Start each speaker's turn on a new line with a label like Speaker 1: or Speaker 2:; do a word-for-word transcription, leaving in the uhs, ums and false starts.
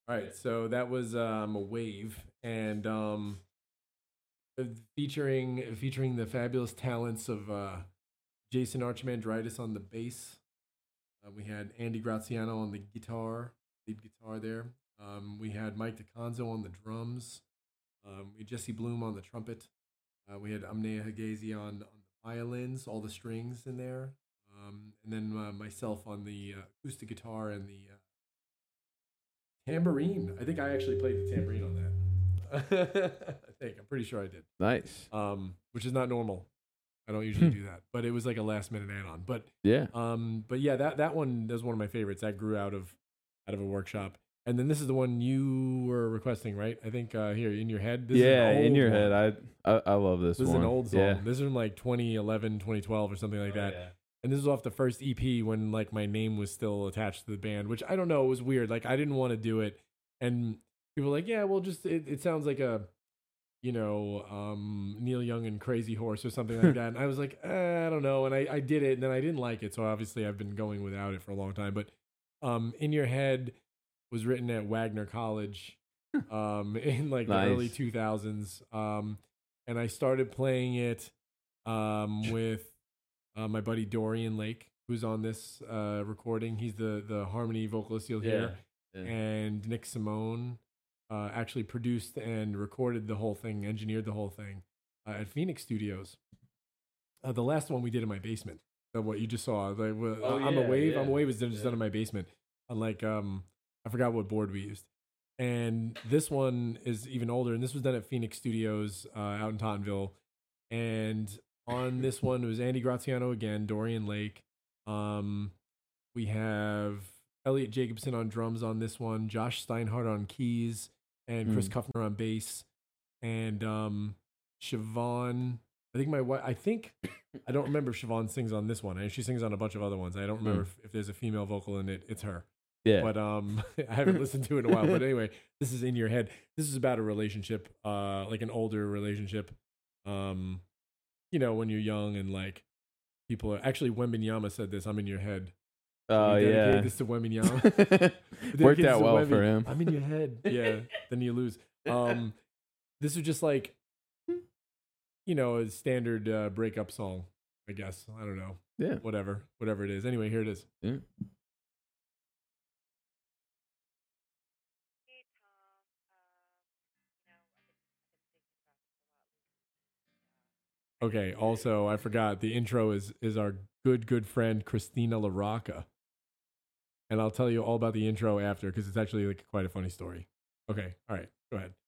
Speaker 1: All right, so that was um, a wave, and um, uh, featuring featuring the fabulous talents of uh, Jason Archimandritis on the bass. Uh, we had Andy Graziano on the guitar, lead guitar there. Um, we had Mike DeConzo on the drums. Um, we had Jesse Bloom on the trumpet. Uh, we had Amnea Hagazi on, on the violins, all the strings in there. Um, and then uh, myself on the uh, acoustic guitar and the uh, tambourine. I think I actually played the tambourine on that. I think. I'm pretty sure I did.
Speaker 2: Nice.
Speaker 1: Um, which is not normal. I don't usually do that, but it was like a last minute add on. But
Speaker 2: yeah,
Speaker 1: um, but yeah, that that one is one of my favorites. That grew out of out of a workshop. And then this is the one you were requesting, right? I think uh, here in your head. This
Speaker 2: yeah,
Speaker 1: is
Speaker 2: in your
Speaker 1: one.
Speaker 2: head. I, I I love this.
Speaker 1: This
Speaker 2: one.
Speaker 1: is an old song.
Speaker 2: Yeah.
Speaker 1: This is from like twenty eleven, twenty twelve or something like
Speaker 3: Oh,
Speaker 1: that.
Speaker 3: yeah.
Speaker 1: And this was off the first E P when like my name was still attached to the band, which I don't know, it was weird. Like I didn't want to do it, and people were like, yeah, well, just it, it sounds like a, you know, um, Neil Young and Crazy Horse or something like that. And I was like, eh, I don't know. And I, I did it, and then I didn't like it, so obviously I've been going without it for a long time. But um, In Your Head was written at Wagner College um, in like
Speaker 2: Nice.
Speaker 1: the early two thousands, um, and I started playing it um, with uh, my buddy Dorian Lake, who's on this uh, recording. He's the the harmony vocalist you'll hear,
Speaker 2: Yeah.
Speaker 1: and Nick Simone uh, actually produced and recorded the whole thing, engineered the whole thing uh, at Phoenix Studios. Uh, the last one we did in my basement. Uh, what you just saw, like, uh,
Speaker 3: Oh,
Speaker 1: I'm a
Speaker 3: yeah,
Speaker 1: wave.
Speaker 3: yeah,
Speaker 1: I'm a wave was just
Speaker 3: yeah.
Speaker 1: done in my basement. Unlike um, I forgot what board we used. And this one is even older, and this was done at Phoenix Studios uh, out in Tottenville. And on this one, it was Andy Graziano again, Dorian Lake. Um, we have Elliot Jacobson on drums on this one, Josh Steinhardt on keys, and Chris
Speaker 2: Mm.
Speaker 1: Kuffner on bass, and um, Siobhan. I think my wife. I think I don't remember if Siobhan sings on this one. I she sings on a bunch of other ones. I don't remember
Speaker 2: Mm.
Speaker 1: if, if there's a female vocal in it. It's her.
Speaker 2: Yeah.
Speaker 1: But um, I haven't listened to it in a while. But anyway, this is In Your Head. This is about a relationship, uh, like an older relationship. Um, you know, when you're young and like people are actually Wembenyama said this. I'm in your head.
Speaker 2: Oh
Speaker 1: We dedicated
Speaker 2: yeah.
Speaker 1: This to Wembenyama.
Speaker 2: Worked
Speaker 1: Dedicated
Speaker 2: out
Speaker 1: this to
Speaker 2: well
Speaker 1: Wemby.
Speaker 2: for him.
Speaker 1: I'm in your head. Yeah. Then you lose. Um, this is just like, you know, a standard uh, breakup song. I guess I don't know.
Speaker 2: Yeah.
Speaker 1: Whatever, whatever it is. Anyway, here it is.
Speaker 2: Yeah.
Speaker 1: Okay. Also, I forgot the intro is is our good good friend Christina LaRocca, and I'll tell you all about the intro after because it's actually like quite a funny story. Okay. All right. Go ahead.